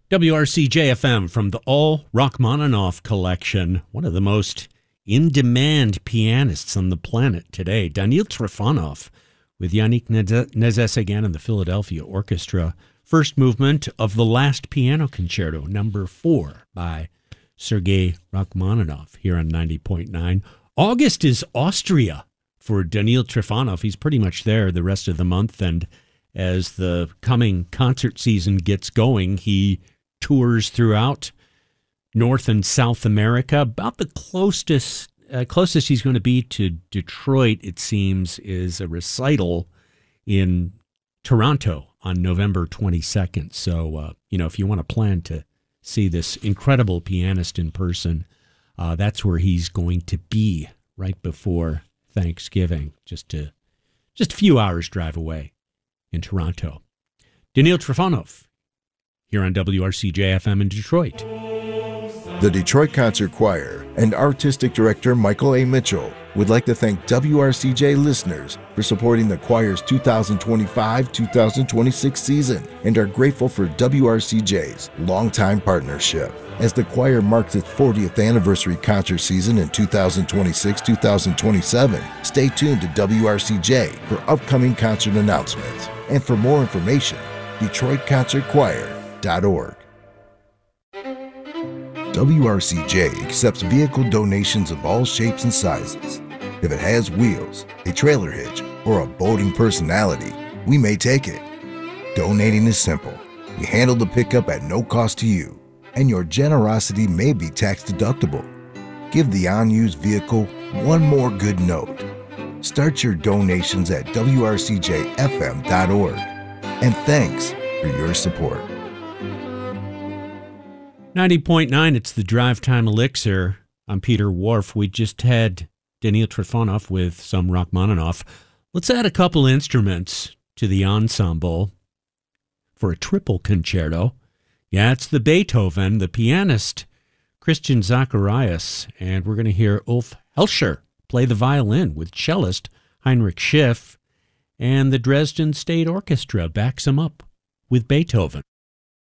WRC-JFM from the All Rachmaninoff collection, one of the most in-demand pianists on the planet today, Daniil Trifonov, with Yannick Nézet-Séguin and the Philadelphia Orchestra. First movement of the Last Piano Concerto, number 4, by Sergei Rachmaninoff, here on 90.9. August is Austria for Daniil Trifonov. He's pretty much there the rest of the month, and as the coming concert season gets going, he tours throughout North and South America. About the closest he's going to be to Detroit, it seems, is a recital in Toronto on November 22nd. So, if you want to plan to see this incredible pianist in person, that's where he's going to be right before Thanksgiving, just a few hours drive away in Toronto. Daniil Trifonov, here on WRC-JFM in Detroit. The Detroit Concert Choir and Artistic Director Michael A. Mitchell would like to thank WRCJ listeners for supporting the choir's 2025-2026 season and are grateful for WRCJ's longtime partnership. As the choir marks its 40th anniversary concert season in 2026-2027, stay tuned to WRCJ for upcoming concert announcements. And for more information, DetroitConcertChoir.org. WRCJ accepts vehicle donations of all shapes and sizes. If it has wheels, a trailer hitch, or a boating personality, we may take it. Donating is simple. We handle the pickup at no cost to you, and your generosity may be tax deductible. Give the unused vehicle one more good note. Start your donations at WRCJFM.org. And thanks for your support. 90.9, it's the Drive Time Elixir. I'm Peter Wharf. We just had Daniil Trifonov with some Rachmaninoff. Let's add a couple instruments to the ensemble for a triple concerto. Yeah, it's the Beethoven, the pianist Christian Zacharias, and we're going to hear Ulf Helscher play the violin with cellist Heinrich Schiff, and the Dresden State Orchestra backs him up with Beethoven.